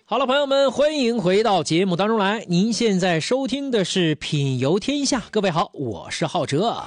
好了，朋友们，欢迎回到节目当中来。您现在收听的是品游天下，各位好，我是浩哲。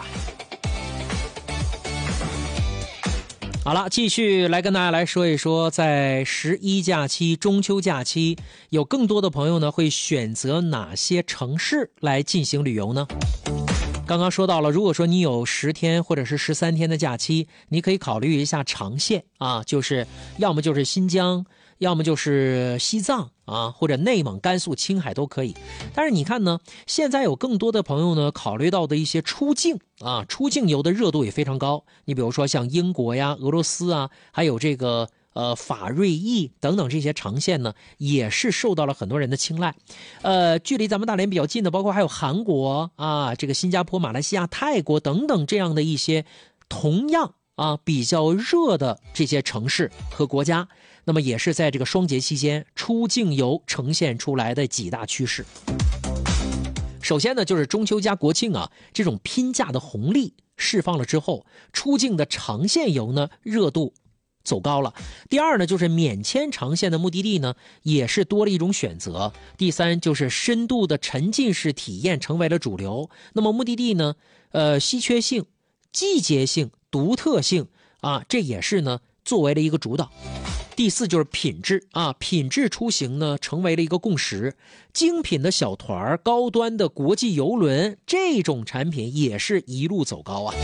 好了，继续来跟大家来说一说，在11假期、中秋假期，有更多的朋友呢会选择哪些城市来进行旅游呢？刚刚说到了，如果说你有10天或者是13天的假期，你可以考虑一下长线啊，就是要么就是新疆，要么就是西藏啊，或者内蒙、甘肃、青海都可以。但是你看呢，现在有更多的朋友呢考虑到的一些出境啊，出境游的热度也非常高。你比如说像英国呀、俄罗斯啊，还有这个法瑞意等等这些长线呢，也是受到了很多人的青睐。距离咱们大连比较近的，包括还有韩国啊、这个新加坡、马来西亚、泰国等等这样的一些同样比较热的这些城市和国家，那么也是在这个双节期间出境游呈现出来的几大趋势。首先呢，就是中秋加国庆啊，这种拼假的红利释放了之后，出境的长线游呢热度走高了。第二呢，就是免签长线的目的地呢也是多了一种选择。第三，就是深度的沉浸式体验成为了主流。那么目的地呢稀缺性、季节性、独特性啊，这也是呢作为了一个主导。第四就是品质啊，品质出行呢成为了一个共识。精品的小团、高端的国际游轮，这种产品也是一路走高啊。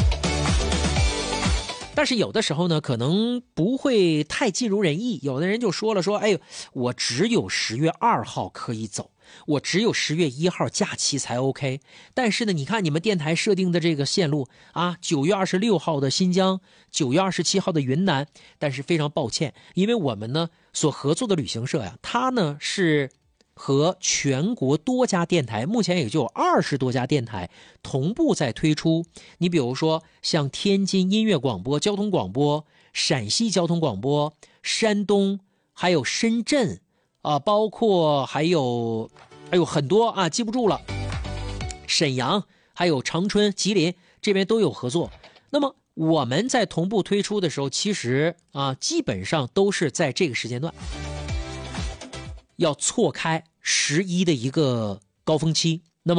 但是有的时候呢，可能不会太尽如人意。有的人就说了，哎呦，我只有10月2号可以走，我只有10月1号假期才 OK。但是呢，你看你们电台设定的这个线路啊，9月26号的新疆，9月27号的云南。但是非常抱歉，因为我们呢所合作的旅行社呀，它呢是和全国多家电台，目前也就有20多家电台同步在推出。你比如说像天津音乐广播、交通广播、陕西交通广播、山东，还有深圳啊，包括还有很多啊，记不住了。沈阳，还有长春、吉林这边都有合作。那么我们在同步推出的时候，其实基本上都是在这个时间段。要错开11的一个高峰期